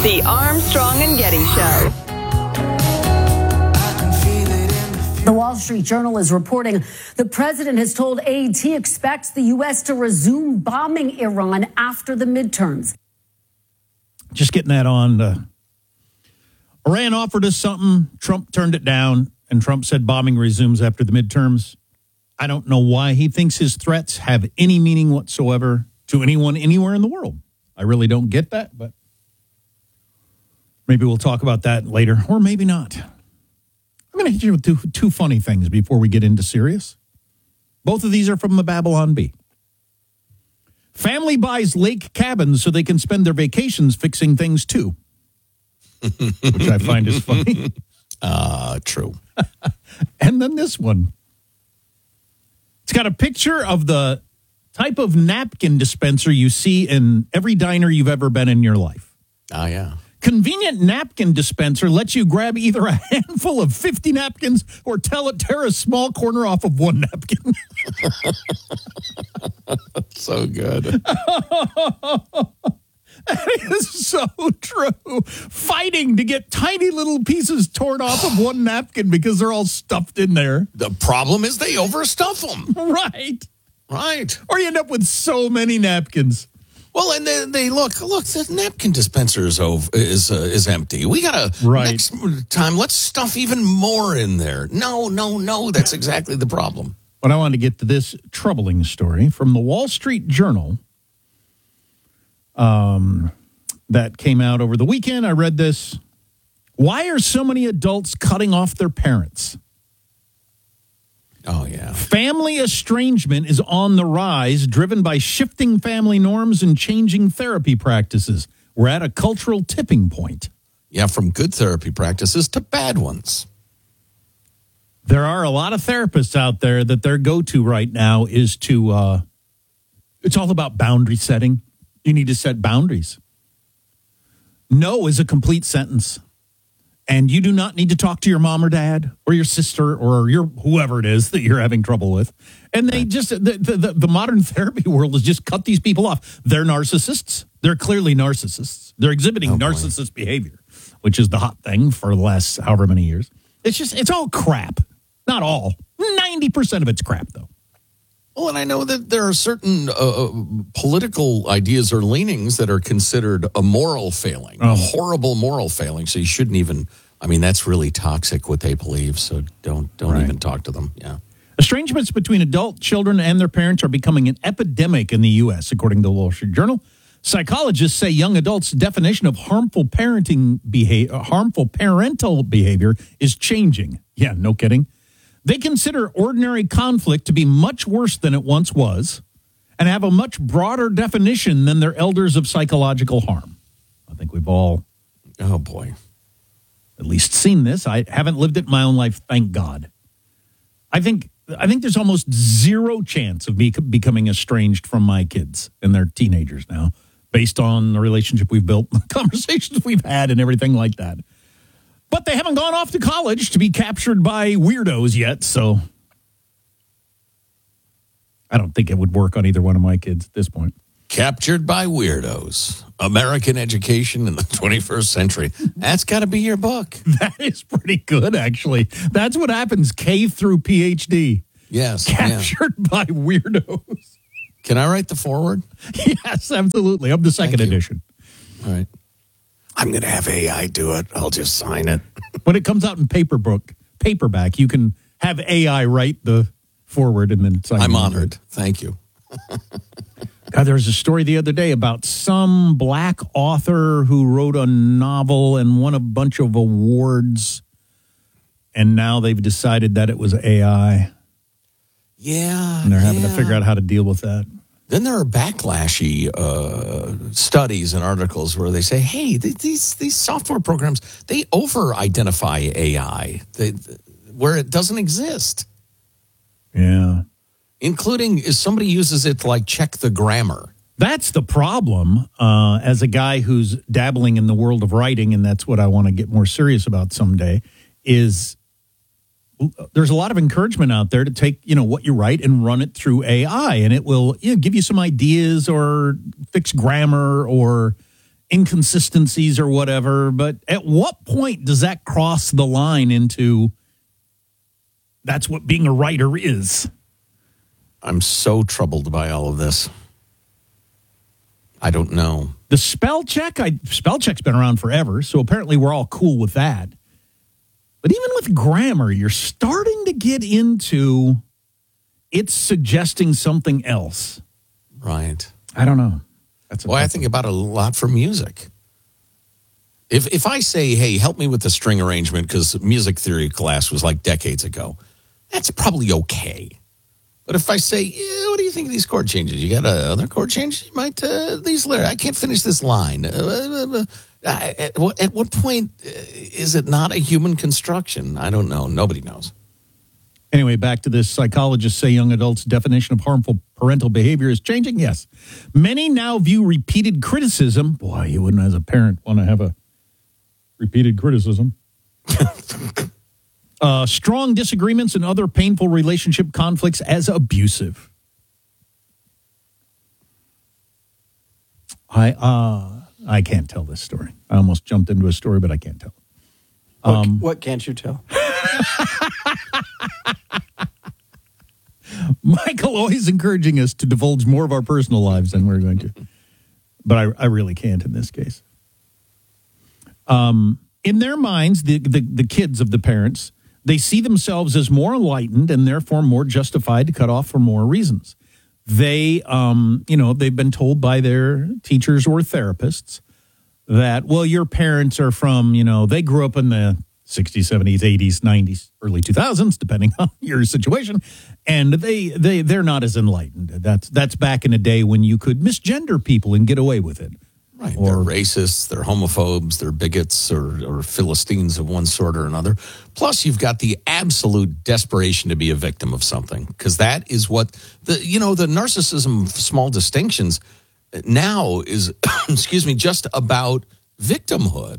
The Armstrong and Getty Show. The Wall Street Journal is reporting the president has told AET expects the U.S. to resume bombing Iran after the midterms. Just getting that on. Iran offered us something. Trump turned it down, and Trump said bombing resumes after the midterms. I don't know why he thinks his threats have any meaning whatsoever to anyone anywhere in the world. I really don't get that, but maybe we'll talk about that later, or maybe not. I'm going to hit you with two funny things before we get into serious. Both of these are from the Babylon Bee. Family buys lake cabins so they can spend their vacations fixing things too, which I find is funny. True. And then this one. It's got a picture of the type of napkin dispenser you see in every diner you've ever been in your life. Oh, yeah. Convenient napkin dispenser lets you grab either a handful of 50 napkins or tear a small corner off of one napkin. So good. That is so true. Fighting to get tiny little pieces torn off of one napkin because they're all stuffed in there. The problem is they overstuff them. Right. Right. Or you end up with so many napkins. Well, and then they look, the napkin dispenser is empty. We got to, next time, let's stuff even more in there. No, that's exactly the problem. But I wanted to get to this troubling story from the Wall Street Journal that came out over the weekend. I read this. Why are so many adults cutting off their parents? Oh, yeah. Family estrangement is on the rise, driven by shifting family norms and changing therapy practices. We're at a cultural tipping point. Yeah, from good therapy practices to bad ones. There are a lot of therapists out there that their go-to right now is to, it's all about boundary setting. You need to set boundaries. No is a complete sentence. And you do not need to talk to your mom or dad or your sister or your whoever it is that you're having trouble with. And they just, the modern therapy world has just cut these people off. They're narcissists. They're clearly narcissists. They're exhibiting narcissist behavior, which is the hot thing for the last however many years. It's all crap. Not all. 90% of it's crap, though. Well, and I know that there are certain political ideas or leanings that are considered a moral failing, a horrible moral failing. So you shouldn't even, that's really toxic what they believe. So don't even talk to them. Yeah. Estrangements between adult children and their parents are becoming an epidemic in the U.S., according to the Wall Street Journal. Psychologists say young adults' definition of harmful parental behavior is changing. Yeah, no kidding. They consider ordinary conflict to be much worse than it once was and have a much broader definition than their elders of psychological harm. I think we've all, oh boy, at least seen this. I haven't lived it in my own life, thank God. I think there's almost zero chance of me becoming estranged from my kids, and they're teenagers now, based on the relationship we've built, the conversations we've had, and everything like that. But they haven't gone off to college to be captured by weirdos yet, so I don't think it would work on either one of my kids at this point. Captured by weirdos. American education in the 21st century. That's got to be your book. That is pretty good, actually. That's what happens, K through PhD. Yes. Captured by weirdos. Can I write the foreword? Yes, absolutely. I'm the second edition. All right. I'm going to have AI do it. I'll just sign it. When it comes out in paperback, you can have AI write the foreword and then sign it. I'm honored. Thank you. God, there was a story the other day about some black author who wrote a novel and won a bunch of awards, and now they've decided that it was AI. Yeah. And they're having to figure out how to deal with that. Then there are backlashy studies and articles where they say, hey, these software programs, they over-identify AI where it doesn't exist. Yeah. Including if somebody uses it to, check the grammar. That's the problem. As a guy who's dabbling in the world of writing, and that's what I want to get more serious about someday, is there's a lot of encouragement out there to take, what you write and run it through AI, and it will give you some ideas or fix grammar or, inconsistencies or whatever. But at what point does that cross the line into that's what being a writer is? I'm so troubled by all of this. I don't know. The spell check, spell check's been around forever, so apparently we're all cool with that. But even with grammar, you're starting to get into it's suggesting something else. Right. I don't know. I think about it a lot for music. If I say, hey, help me with the string arrangement because music theory class was like decades ago, that's probably okay. But if I say, what do you think of these chord changes? You got other chord changes? You might, these lyrics, I can't finish this line. At what point is it not a human construction? I don't know. Nobody knows. Anyway, back to this. Psychologists say young adults' definition of harmful parental behavior is changing. Yes. Many now view repeated criticism. Boy, you wouldn't, as a parent, want to have a repeated criticism. Strong disagreements and other painful relationship conflicts as abusive. I can't tell this story. I almost jumped into a story, but I can't tell. What can't you tell? Michael always encouraging us to divulge more of our personal lives than we're going to. But I really can't in this case. In their minds, the kids of the parents, they see themselves as more enlightened and therefore more justified to cut off for more reasons. They, they've been told by their teachers or therapists that, well, your parents are from, they grew up in the 60s, 70s, 80s, 90s, early 2000s, depending on your situation, and they're not as enlightened. That's back in a day when you could misgender people and get away with it. Right. They're racists, they're homophobes, they're bigots or Philistines of one sort or another. Plus, you've got the absolute desperation to be a victim of something, because that is what the narcissism of small distinctions now is, just about victimhood.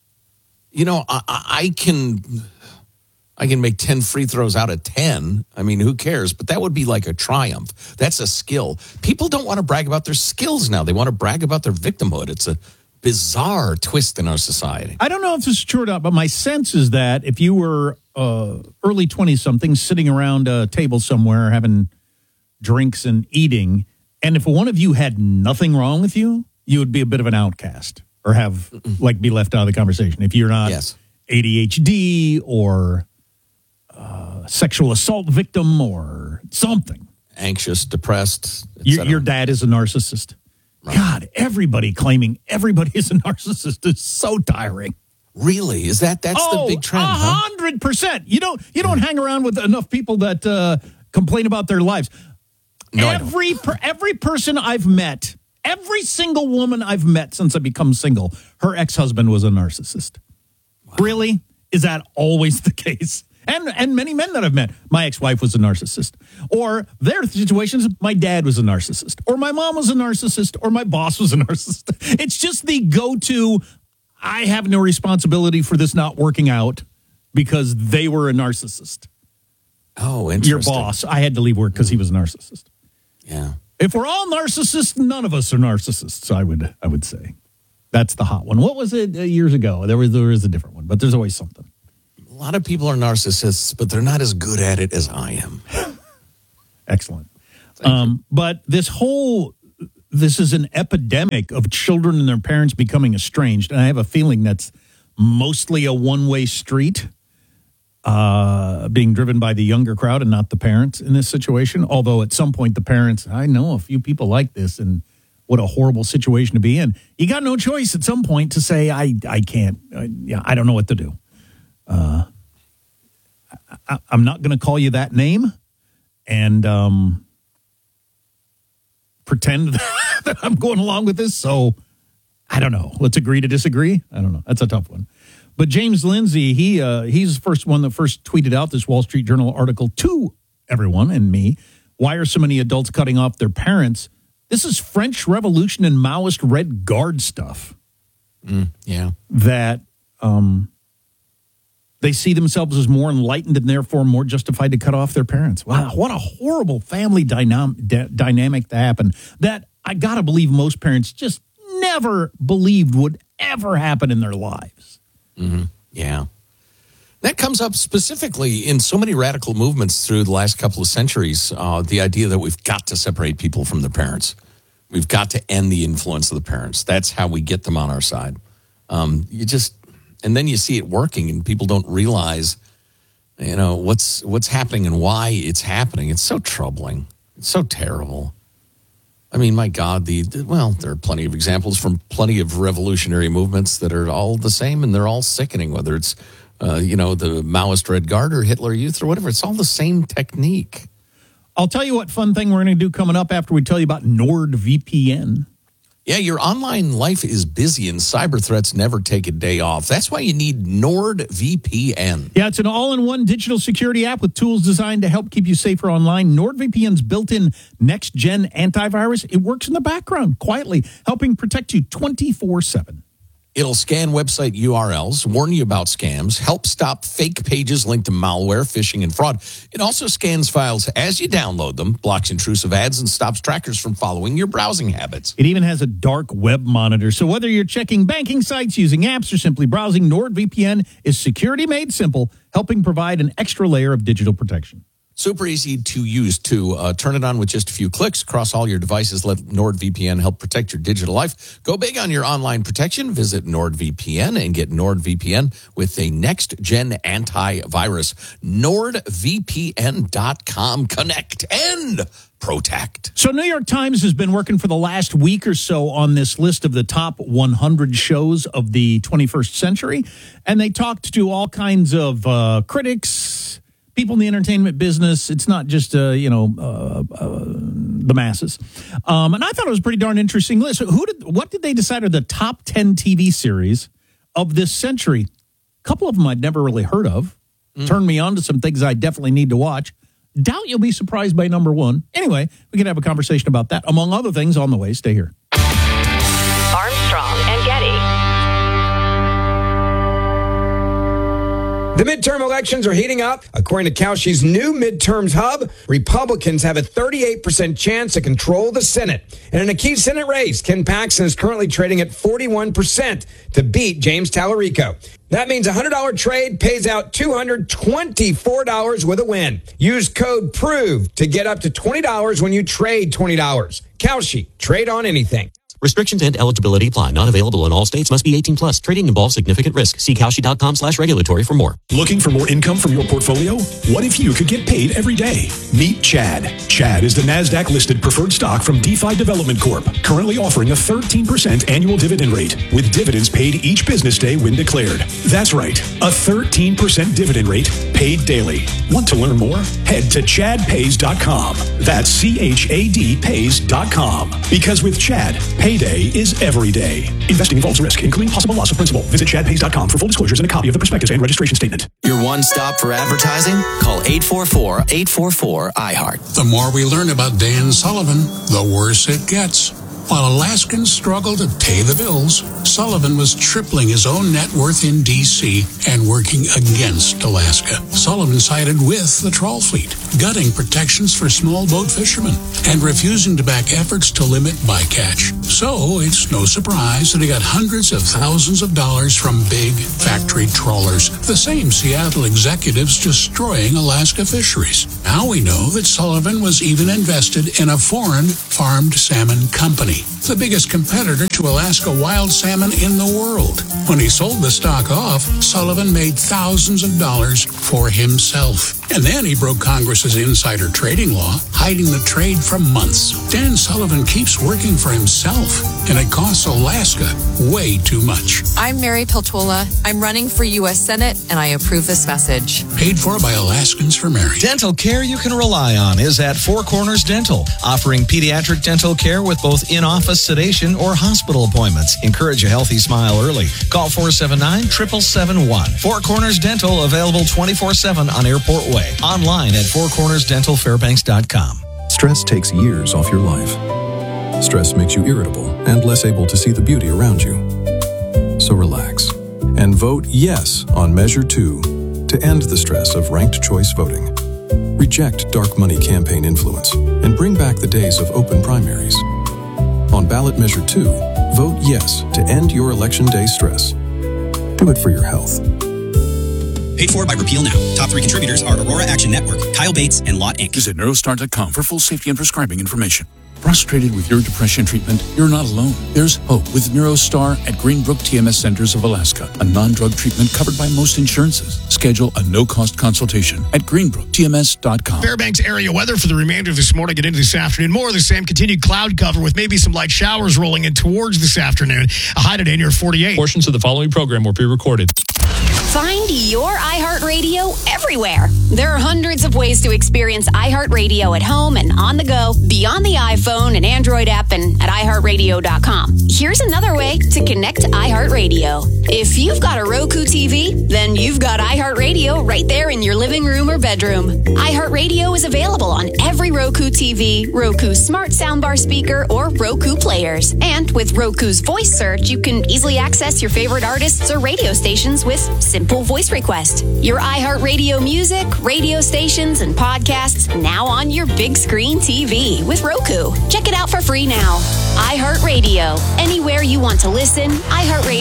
I can make 10 free throws out of 10. I mean, who cares? But that would be like a triumph. That's a skill. People don't want to brag about their skills now. They want to brag about their victimhood. It's a bizarre twist in our society. I don't know if this is true or not, but my sense is that if you were early 20-something sitting around a table somewhere having drinks and eating, and if one of you had nothing wrong with you, you would be a bit of an outcast or be left out of the conversation. If you're not ADHD or sexual assault victim or something. Anxious, depressed. Your dad is a narcissist. Right. God, everybody claiming everybody is a narcissist is so tiring. Really? Is that's the big trend? 100%. You don't hang around with enough people that complain about their lives. No, every person I've met, every single woman I've met since I become single, her ex-husband was a narcissist. Wow. Really? Is that always the case? And many men that I've met, my ex-wife was a narcissist. Or their situations, my dad was a narcissist. Or my mom was a narcissist. Or my boss was a narcissist. It's just the go-to, I have no responsibility for this not working out because they were a narcissist. Oh, interesting. Your boss, I had to leave work because he was a narcissist. Yeah. If we're all narcissists, none of us are narcissists, I would say. That's the hot one. What was it years ago? There was a different one, but there's always something. A lot of people are narcissists, but they're not as good at it as I am. Excellent. But this is an epidemic of children and their parents becoming estranged. And I have a feeling that's mostly a one-way street, being driven by the younger crowd and not the parents in this situation. Although at some point the parents, I know a few people like this, and what a horrible situation to be in. You got no choice at some point to say, I can't, I don't know what to do. I'm not going to call you that name and pretend that I'm going along with this. So I don't know. Let's agree to disagree. I don't know. That's a tough one. But James Lindsay, he's the first one that first tweeted out this Wall Street Journal article to everyone and me. Why are so many adults cutting off their parents? This is French Revolution and Maoist Red Guard stuff. Yeah. That they see themselves as more enlightened and therefore more justified to cut off their parents. Wow, what a horrible family dynamic to happen. That I got to believe most parents just never believed would ever happen in their lives. Mm-hmm. Yeah. That comes up specifically in so many radical movements through the last couple of centuries, the idea that we've got to separate people from their parents. We've got to end the influence of the parents. That's how we get them on our side. And then you see it working, and people don't realize, what's happening and why it's happening. It's so troubling. It's so terrible. I mean, my God, there are plenty of examples from plenty of revolutionary movements that are all the same, and they're all sickening, whether it's the Maoist Red Guard or Hitler Youth or whatever. It's all the same technique. I'll tell you what fun thing we're going to do coming up after we tell you about NordVPN. Yeah, your online life is busy and cyber threats never take a day off. That's why you need NordVPN. Yeah, it's an all-in-one digital security app with tools designed to help keep you safer online. NordVPN's built-in next-gen antivirus, it works in the background quietly, helping protect you 24/7. It'll scan website URLs, warn you about scams, help stop fake pages linked to malware, phishing, and fraud. It also scans files as you download them, blocks intrusive ads, and stops trackers from following your browsing habits. It even has a dark web monitor, so whether you're checking banking sites, using apps, or simply browsing, NordVPN is security made simple, helping provide an extra layer of digital protection. Super easy to use, too. Turn it on with just a few clicks across all your devices. Let NordVPN help protect your digital life. Go big on your online protection. Visit NordVPN and get NordVPN with a next-gen antivirus. NordVPN.com. Connect and protect. So New York Times has been working for the last week or so on this list of the top 100 shows of the 21st century. And they talked to all kinds of critics, people in the entertainment business. It's not just, the masses. And I thought it was a pretty darn interesting list. What did they decide are the top 10 TV series of this century? A couple of them I'd never really heard of. Turned me on to some things I definitely need to watch. Doubt you'll be surprised by number one. Anyway, we can have a conversation about that, among other things, on the way. Stay here. Armstrong and Getty. The midterm elections are heating up. According to Kalshi's new midterms hub, Republicans have a 38% chance to control the Senate. And in a key Senate race, Ken Paxton is currently trading at 41% to beat James Tallarico. That means a $100 trade pays out $224 with a win. Use code PROVE to get up to $20 when you trade $20. Kalshi, trade on anything. Restrictions and eligibility apply. Not available in all states. Must be 18 plus. Trading involves significant risk. See Kalshi.com/regulatory for more. Looking for more income from your portfolio? What if you could get paid every day? Meet Chad. Chad is the NASDAQ-listed preferred stock from DeFi Development Corp., currently offering a 13% annual dividend rate, with dividends paid each business day when declared. That's right, a 13% dividend rate paid daily. Want to learn more? Head to chadpays.com. That's CHAD-pays.com. Because with Chad, payday is every day. Investing involves risk, including possible loss of principal. Visit chadpays.com for full disclosures and a copy of the prospectus and registration statement. Your one stop for advertising? Call 844-844-iHeart. The more we learn about Dan Sullivan, the worse it gets. While Alaskans struggle to pay the bills, Sullivan was tripling his own net worth in D.C. and working against Alaska. Sullivan sided with the trawl fleet, gutting protections for small boat fishermen and refusing to back efforts to limit bycatch. So it's no surprise that he got hundreds of thousands of dollars from big factory trawlers, the same Seattle executives destroying Alaska fisheries. Now we know that Sullivan was even invested in a foreign farmed salmon company, the biggest competitor to Alaska wild salmon in the world. When he sold the stock off, Sullivan made thousands of dollars for himself. And then he broke Congress's insider trading law, hiding the trade for months. Dan Sullivan keeps working for himself, and it costs Alaska way too much. I'm Mary Peltola. I'm running for U.S. Senate, and I approve this message. Paid for by Alaskans for Mary. Dental care you can rely on is at Four Corners Dental, offering pediatric dental care with both in-office sedation or hospital appointments. Encourage a healthy smile early. Call 479-7771. Four Corners Dental, available 24/7 on Airport Way. Online at fourcornersdentalfairbanks.com. Stress takes years off your life. Stress makes you irritable and less able to see the beauty around you. So relax and vote yes on Measure 2 to end the stress of ranked choice voting. Reject dark money campaign influence and bring back the days of open primaries. On On ballot measure 2, vote yes to end your election day stress. Do it for your health. Paid for by Repeal Now. Top 3 contributors are Aurora Action Network, Kyle Bates, and Lot Inc. Visit neurostar.com for full safety and prescribing information. Frustrated with your depression treatment? You're not alone. There's hope with NeuroStar at Greenbrook TMS Centers of Alaska, a non-drug treatment covered by most insurances. Schedule a no-cost consultation at greenbrooktms.com. Fairbanks area weather for the remainder of this morning and into this afternoon. More of the same, continued cloud cover with maybe some light showers rolling in towards this afternoon. A high today near 48. Portions of the following program will be recorded. Find your iHeartRadio everywhere. There are hundreds of ways to experience iHeartRadio at home and on the go, beyond the iPhone and Android app and at iHeartRadio.com. Here's another way to connect to iHeartRadio. If you've got a Roku TV, then you've got iHeartRadio right there in your living room or bedroom. iHeartRadio is available on every Roku TV, Roku Smart Soundbar speaker, or Roku players. And with Roku's voice search, you can easily access your favorite artists or radio stations with simple voice request. Your iHeartRadio music, radio stations, and podcasts now on your big screen TV with Roku. Check it out for free now. iHeartRadio. Anywhere you want to listen, iHeartRadio.